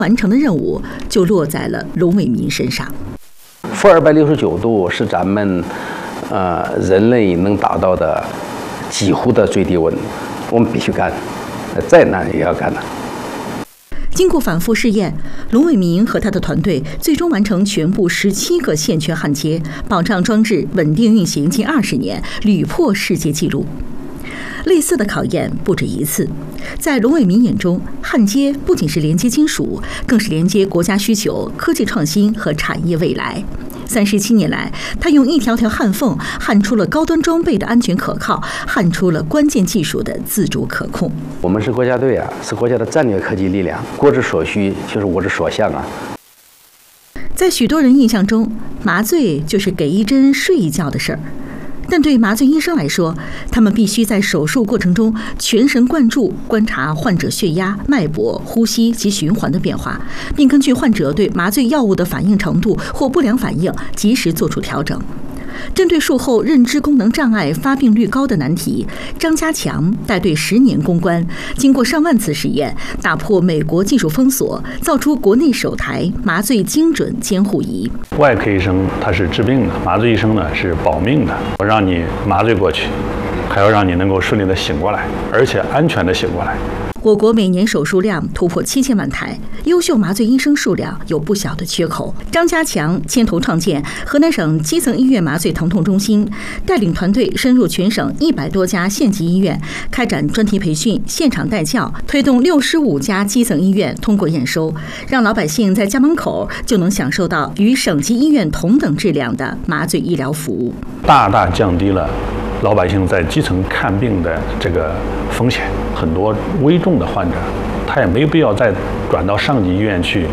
完成的任务就落在了龙伟民身上。 负269度是咱们人类能达到的几乎的最低温，我们必须干，再难也要干的。 经过反复试验，龙伟民和他的团队最终完成全部17个线圈焊接，保障装置稳定运行近20年，屡破世界纪录。类似的考验不止一次，在龙伟民眼中，焊接不仅是连接金属，更是连接国家需求、科技创新和产业未来。37年来，他用一条条焊缝焊出了高端装备的安全可靠，焊出了关键技术的自主可控。 我们是国家队啊，是国家的战略科技力量，国之所需就是我之所向啊。 在许多人印象中，麻醉就是给一针睡一觉的事儿。但对麻醉医生来说，他们必须在手术过程中全神贯注，观察患者血压、脉搏、呼吸及循环的变化，并根据患者对麻醉药物的反应程度或不良反应，及时做出调整。针对术后认知功能障碍发病率高的难题，张家强带队10年攻关，经过上万次实验，打破美国技术封锁，造出国内首台麻醉精准监护仪。 外科医生他是治病的，麻醉医生呢是保命的。我让你麻醉过去，还要让你能够顺利的醒过来，而且安全的醒过来。 我国每年手术量突破7000万台，优秀麻醉医生数量有不小的缺口。张家强牵头创建河南省基层医院麻醉疼痛中心，带领团队深入全省100多家县级医院，开展专题培训、现场带教，推动65家基层医院通过验收，让老百姓在家门口就能享受到与省级医院同等质量的麻醉医疗服务， 大大降低了老百姓在基层看病的这个风险。很多危重的患者，他也没必要再转到上级医院去。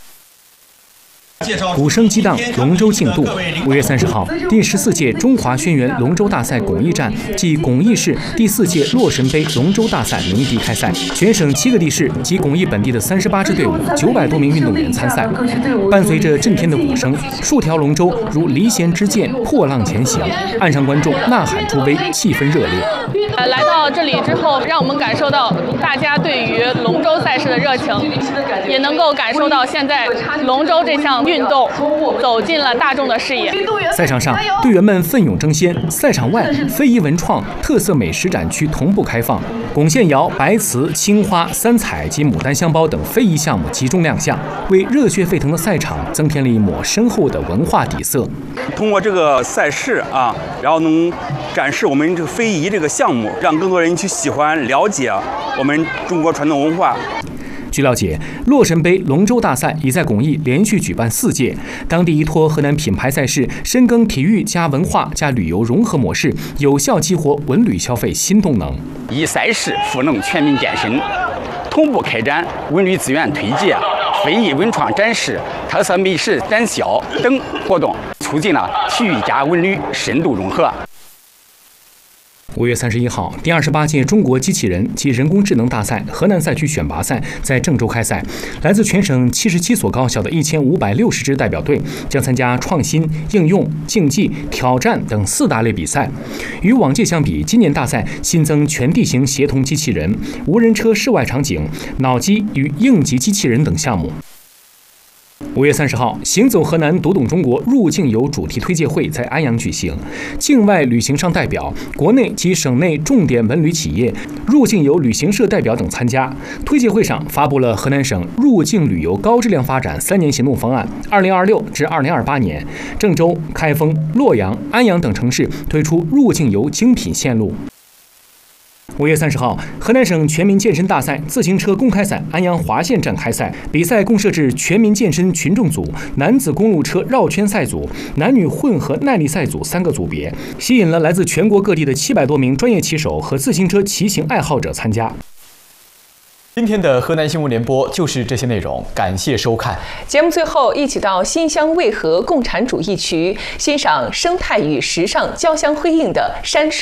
鼓声激荡，龙舟竞渡。5月30号，第14届中华轩辕龙舟大赛巩义站暨巩义市第4届洛神杯龙舟大赛鸣笛开赛，全省7个地市及巩义本地的38支队伍，900多名运动员参赛。伴随着震天的鼓声，数条龙舟如离弦之箭破浪前行，岸上观众呐喊助威，气氛热烈。 来到这里之后，让我们感受到大家对于龙舟赛事的热情，也能够感受到现在龙舟这项运动走进了大众的视野。 赛场上，队员们奋勇争先；赛场外，非遗文创、特色美食展区同步开放，巩线窑、白瓷、青花、三彩及牡丹香包等非遗项目集中亮相，为热血沸腾的赛场增添了一抹深厚的文化底色。 通过这个赛事啊，然后能展示我们这个非遗这个项目，让更多人去喜欢了解我们中国传统文化。 据了解，洛神杯龙舟大赛已在巩义连续举办4届，当地依托河南品牌赛事，深耕体育加文化加旅游融合模式，有效激活文旅消费新动能。 以赛事赋能全民健身，同步开展文旅资源推介、非遗文创展示、特色美食展销等活动，促进了体育加文旅深度融合。 5月31号，第28届中国机器人及人工智能大赛河南赛区选拔赛在郑州开赛，来自全省77所高校的1560支代表队将参加创新、应用、竞技、挑战等4大类比赛。与往届相比，今年大赛新增全地形协同机器人、无人车室外场景、脑机与应急机器人等项目。5月30号，行走河南，读懂中国入境游主题推介会在安阳举行，境外旅行商代表、国内及省内重点文旅企业、入境游旅行社代表等参加。推介会上发布了河南省入境旅游高质量发展3年行动方案，2026至2028年，郑州、开封、洛阳、安阳等城市推出入境游精品线路。5月30号，河南省全民健身大赛自行车公开赛安阳华县站开赛，比赛共设置全民健身群众组、男子公路车绕圈赛组、男女混合耐力赛组3个组别，吸引了来自全国各地的700多名专业骑手和自行车骑行爱好者参加。 今天的河南新闻联播就是这些内容，感谢收看。 节目最后，一起到新乡渭河共产主义区欣赏生态与时尚交相辉映的山水。